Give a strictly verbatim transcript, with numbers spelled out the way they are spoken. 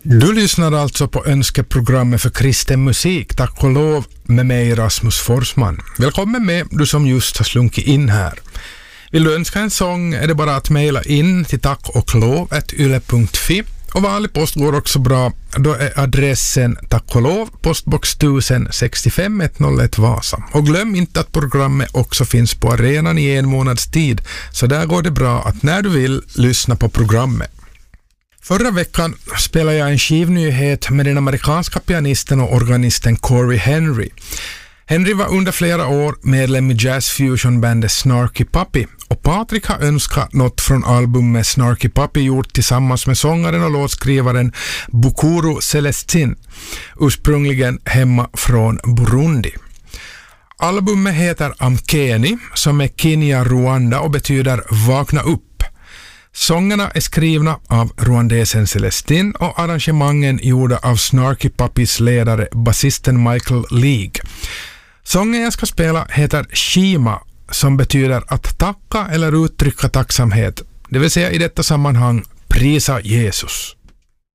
Du lyssnar alltså på önskeprogrammet för kristen musik, tack och lov, med mig Rasmus Forsman. Välkommen med, du som just har slunkit in här. Vill du önska en sång är det bara att mejla in till tack och lov at yle punkt fi. Och vanlig post går också bra. Då är adressen tack och lov, postbox tusen sextiofem ett noll ett Vasa. Och glöm inte att programmet också finns på arenan i en månads tid. Så där går det bra att när du vill lyssna på programmet. Förra veckan spelade jag en skivnyhet med den amerikanska pianisten och organisten Corey Henry. Henry var under flera år medlem i jazzfusionbandet Snarky Puppy och Patrik har önskat något från albumet Snarky Puppy gjort tillsammans med sångaren och låtskrivaren Bukuru Celestin, ursprungligen hemma från Burundi. Albumet heter Amkeni, som är Kenya Rwanda och betyder vakna upp. Sångerna är skrivna av rwandesen Celestin och arrangemangen gjorda av Snarky Puppys ledare, basisten Michael League. Sången jag ska spela heter Shima, som betyder att tacka eller uttrycka tacksamhet, det vill säga i detta sammanhang prisa Jesus.